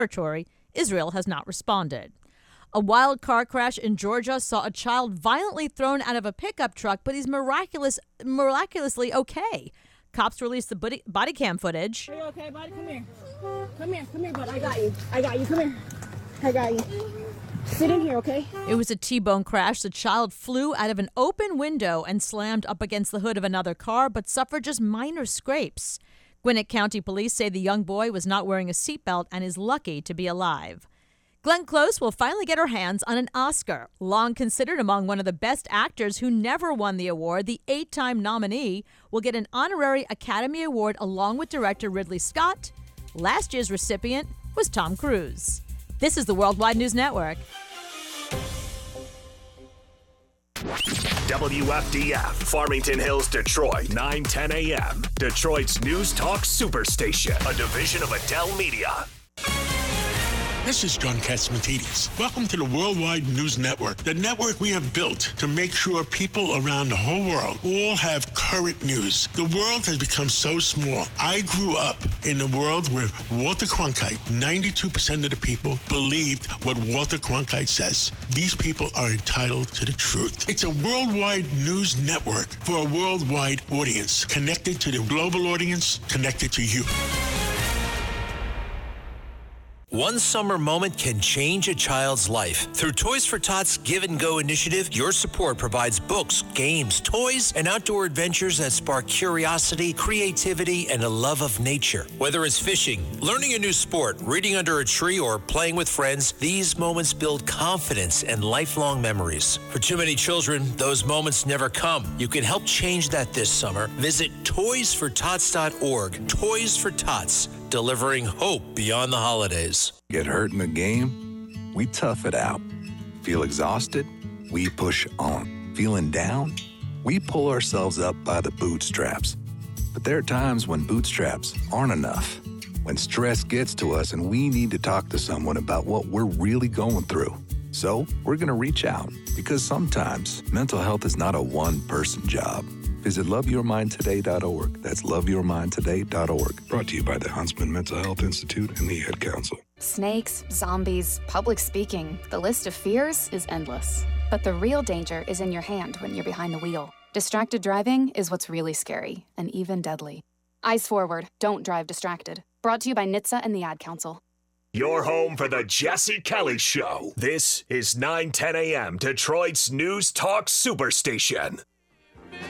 territory, Israel has not responded. A wild car crash in Georgia saw a child violently thrown out of a pickup truck, but he's miraculously okay. Cops released the body cam footage. Are you okay, buddy? Come here. Come here, bud. I got you. Come here. I got you. Sit in here, okay? It was a T-bone crash. The child flew out of an open window and slammed up against the hood of another car, but suffered just minor scrapes. Gwinnett County Police say the young boy was not wearing a seatbelt and is lucky to be alive. Glenn Close will finally get her hands on an Oscar. Long considered among one of the best actors who never won the award, the 8-time nominee will get an honorary Academy Award along with director Ridley Scott. Last year's recipient was Tom Cruise. This is the Worldwide News Network. WFDF, Farmington Hills, Detroit, 9:10 a.m. Detroit's News Talk Superstation, a division of Adele Media. This is John Catsimatidis. Welcome to the Worldwide News Network, the network we have built to make sure people around the whole world all have current news. The world has become so small. I grew up in a world where Walter Cronkite, 92% of the people believed what Walter Cronkite says. These people are entitled to the truth. It's a worldwide news network for a worldwide audience, connected to the global audience, connected to you. One summer moment can change a child's life. Through Toys for Tots Give and Go initiative, your support provides books, games, toys, and outdoor adventures that spark curiosity, creativity, and a love of nature. Whether it's fishing, learning a new sport, reading under a tree, or playing with friends, these moments build confidence and lifelong memories. For too many children, those moments never come. You can help change that this summer. Visit toysfortots.org. Toys for Tots, delivering hope beyond the holidays. Get hurt in the game? We tough it out. Feel exhausted? We push on. Feeling down? We pull ourselves up by the bootstraps. But there are times when bootstraps aren't enough. When stress gets to us and we need to talk to someone about what we're really going through. So we're going to reach out, because sometimes mental health is not a one-person job. Visit loveyourmindtoday.org. That's loveyourmindtoday.org. Brought to you by the Huntsman Mental Health Institute and the Ad Council. Snakes, zombies, public speaking. The list of fears is endless. But the real danger is in your hand when you're behind the wheel. Distracted driving is what's really scary and even deadly. Eyes forward. Don't drive distracted. Brought to you by NHTSA and the Ad Council. Your home for the Jesse Kelly Show. This is 9:10 a.m. Detroit's News Talk Superstation.